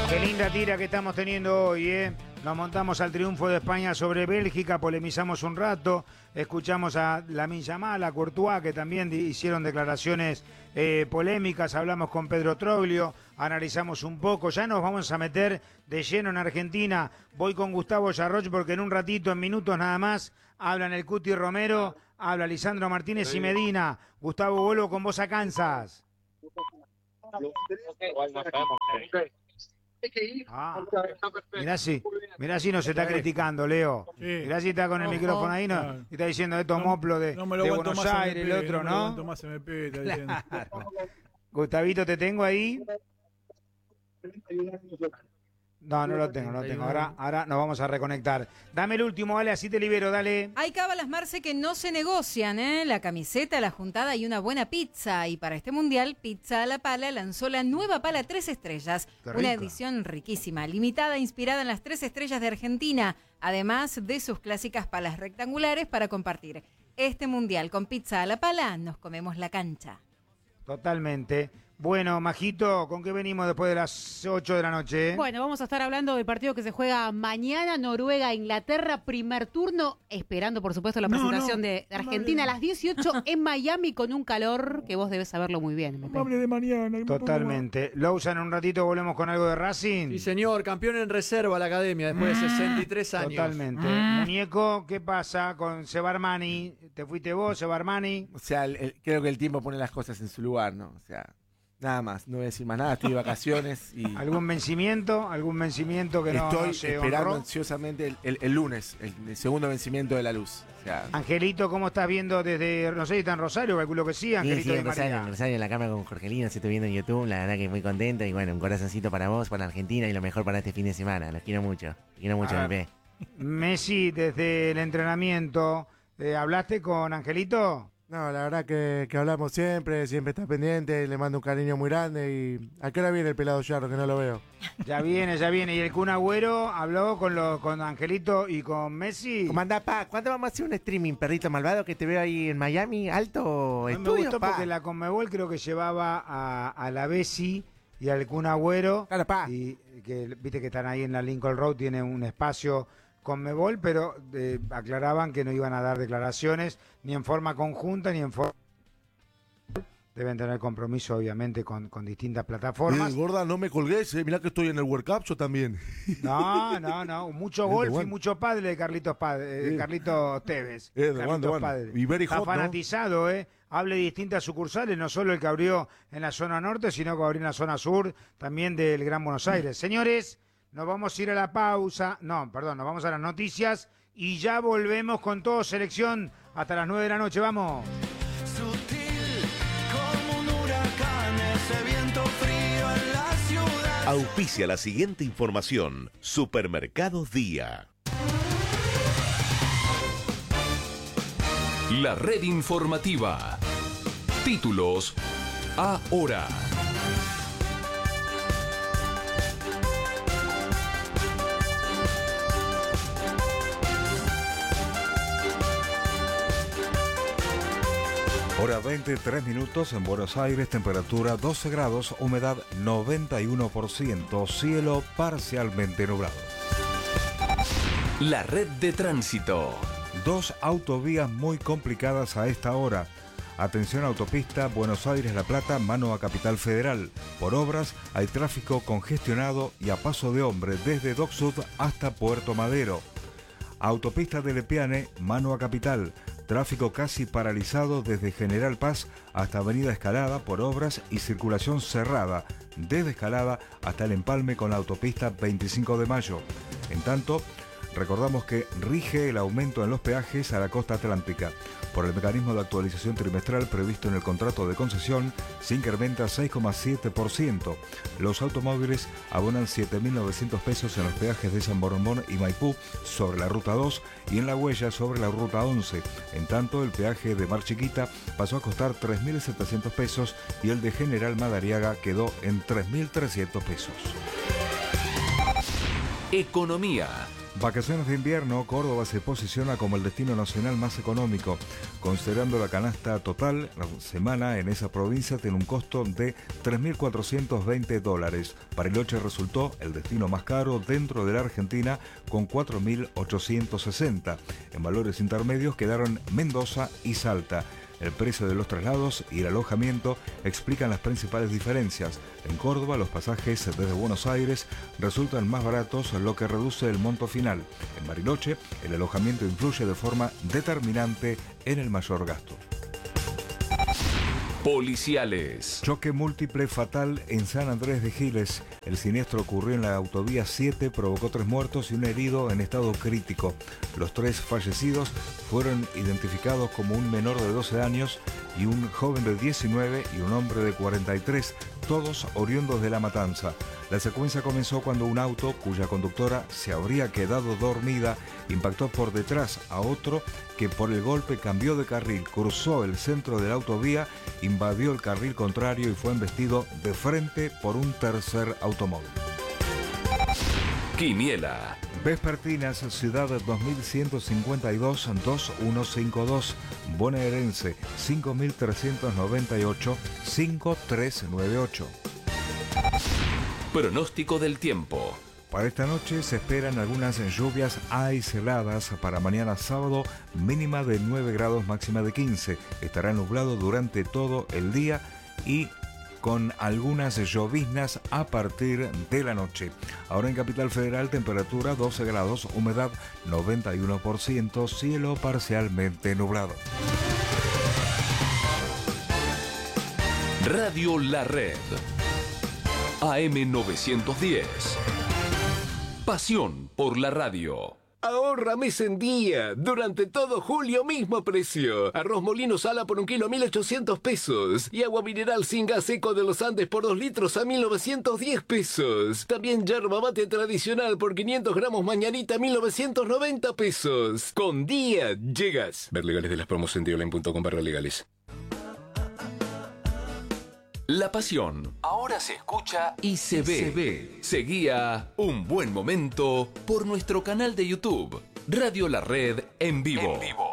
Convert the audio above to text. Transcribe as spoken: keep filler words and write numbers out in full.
Qué linda tira que estamos teniendo hoy, ¿eh? Nos montamos al triunfo de España sobre Bélgica, polemizamos un rato, escuchamos a Lamine Yamal, a Courtois, que también hicieron declaraciones eh, polémicas, hablamos con Pedro Troglio, analizamos un poco, ya nos vamos a meter de lleno en Argentina. Voy con Gustavo Yarroch porque en un ratito, en minutos nada más, hablan el Cuti Romero, habla Lisandro Martínez y Medina. Gustavo, vuelvo con vos a Kansas. Ah, mirá si, mirá si nos está criticando, Leo. Sí. Mirá si está con el no, micrófono no, ahí no, no. Y está diciendo esto no, moplo de, no de Buenos Aires, el otro, ¿no? No más M P, claro. Gustavito, ¿te tengo ahí? No, no lo tengo, no lo tengo. Ahora, ahora nos vamos a reconectar. Dame el último, dale, así te libero, dale. Hay cábalas, Marce, que no se negocian, ¿eh? La camiseta, la juntada y una buena pizza. Y para este mundial, Pizza a la Pala lanzó la nueva pala tres estrellas. Una edición riquísima, limitada, inspirada en las tres estrellas de Argentina. Además de sus clásicas palas rectangulares para compartir. Este mundial con Pizza a la Pala, nos comemos la cancha. Totalmente. Bueno, Majito, ¿con qué venimos después de las ocho de la noche? Bueno, vamos a estar hablando del partido que se juega mañana, Noruega-Inglaterra, primer turno, esperando por supuesto la presentación no, no, de Argentina no a las dieciocho en Miami con un calor que vos debes saberlo muy bien. No hable de mañana. Totalmente. Lousa, en un ratito volvemos con algo de Racing. Sí, señor, campeón en reserva la academia después de sesenta y tres años. Totalmente. Ah. Muñeco, ¿qué pasa con Seba Armani? ¿Te fuiste vos, Seba Armani? O sea, el, el, creo que el tiempo pone las cosas en su lugar, ¿no? O sea... Nada más, no voy a decir más nada, estoy de vacaciones y... ¿Algún vencimiento? ¿Algún vencimiento que no, estoy no se esperando honró? Ansiosamente el, el, el lunes, el, el segundo vencimiento de la luz. O sea, Angelito, ¿cómo estás viendo desde, no sé si está en Rosario? Calculo que sí, Angelito. Sí, sí, en Rosario, en Rosario, en la cámara con Jorgelina, se estoy viendo en YouTube, la verdad que muy contento y bueno, un corazoncito para vos, para Argentina y lo mejor para este fin de semana, los quiero mucho, los quiero mucho, bebé. Messi, desde el entrenamiento, eh, ¿hablaste con Angelito? No, la verdad que, que hablamos siempre, siempre está pendiente, le mando un cariño muy grande y... ¿A qué hora viene el pelado Yarro que no lo veo? Ya viene, ya viene. ¿Y el Kun Agüero habló con los, con Angelito y con Messi? ¿Cómo andás, pa? ¿Cuándo vamos a hacer un streaming, perrito malvado, que te veo ahí en Miami? Alto no, estudio, me gustó pa. Porque la Conmebol creo que llevaba a, a la Bessi y al Kun Agüero. Claro, pa. Y que viste que están ahí en la Lincoln Road, tiene un espacio... Conmebol, pero eh, aclaraban que no iban a dar declaraciones ni en forma conjunta ni en forma... Deben tener compromiso, obviamente, con, con distintas plataformas. Eh, gorda, no me colgues, eh. Mirá que estoy en el World Cup, yo también. No, no, no. Mucho golf y mucho padre de Carlitos, padre, de Carlitos Tevez. Eh, de Carlitos bueno, padre. Y very hot, está fanatizado, ¿no? ¿eh? Hable de distintas sucursales, no solo el que abrió en la zona norte, sino que abrió en la zona sur, también del Gran Buenos Aires. Señores... Nos vamos a ir a la pausa, no, perdón, nos vamos a las noticias y ya volvemos con todo selección hasta las nueve de la noche, vamos. Sutil como un huracán, ese viento frío en la ciudad. Auspicia la siguiente información, Supermercados Día. La red informativa. Títulos ahora. Hora veintitrés minutos en Buenos Aires, temperatura doce grados, humedad noventa y uno por ciento, cielo parcialmente nublado. La red de tránsito. Dos autovías muy complicadas a esta hora. Atención, autopista Buenos Aires-La Plata, mano a Capital Federal. Por obras hay tráfico congestionado y a paso de hombre desde Dock Sud hasta Puerto Madero. Autopista de Lepiane, mano a Capital. Tráfico casi paralizado desde General Paz hasta Avenida Escalada por obras y circulación cerrada desde Escalada hasta el empalme con la autopista veinticinco de mayo. En tanto, recordamos que rige el aumento en los peajes a la costa atlántica. Por el mecanismo de actualización trimestral previsto en el contrato de concesión, se incrementa seis coma siete por ciento. Los automóviles abonan siete mil novecientos pesos en los peajes de San Borondón y Maipú sobre la Ruta dos y en La Huella sobre la Ruta once. En tanto, el peaje de Mar Chiquita pasó a costar tres mil setecientos pesos y el de General Madariaga quedó en tres mil trescientos pesos. Economía. Vacaciones de invierno, Córdoba se posiciona como el destino nacional más económico. Considerando la canasta total, la semana en esa provincia tiene un costo de tres mil cuatrocientos veinte dólares. Bariloche resultó el destino más caro dentro de la Argentina con cuatro mil ochocientos sesenta. En valores intermedios quedaron Mendoza y Salta. El precio de los traslados y el alojamiento explican las principales diferencias. En Córdoba, los pasajes desde Buenos Aires resultan más baratos, lo que reduce el monto final. En Bariloche, el alojamiento influye de forma determinante en el mayor gasto. Policiales. Choque múltiple fatal en San Andrés de Giles. El siniestro ocurrió en la autovía siete, provocó tres muertos y un herido en estado crítico. Los tres fallecidos fueron identificados como un menor de doce años y un joven de diecinueve y un hombre de cuarenta y tres, todos oriundos de La Matanza. La secuencia comenzó cuando un auto, cuya conductora se habría quedado dormida, impactó por detrás a otro que por el golpe cambió de carril, cruzó el centro de la autovía, invadió el carril contrario y fue embestido de frente por un tercer automóvil. Quiniela. Vespertinas, Ciudad dos mil ciento cincuenta y dos, dos mil ciento cincuenta y dos, bonaerense cinco mil trescientos noventa y ocho, cinco mil trescientos noventa y ocho. Pronóstico del tiempo. Para esta noche se esperan algunas lluvias aisladas. Para mañana sábado, mínima de nueve grados, máxima de quince. Estará nublado durante todo el día y con algunas lloviznas a partir de la noche. Ahora en Capital Federal, temperatura doce grados, humedad noventa y uno por ciento, cielo parcialmente nublado. Radio La Red. A M novecientos diez. Pasión por la radio. Ahorra mes en día. Durante todo julio, mismo precio. Arroz molino Sala por un kilo a mil ochocientos pesos. Y agua mineral sin gas seco de los Andes por dos litros a mil novecientos diez pesos. También yerba mate tradicional por quinientos gramos mañanita a mil novecientos noventa pesos. Con día llegas. Ver legales de las promos en dioline punto com barra legales. La pasión ahora se escucha y se ve. Se ve. Seguía Un Buen Momento por nuestro canal de YouTube, Radio La Red en vivo. En vivo.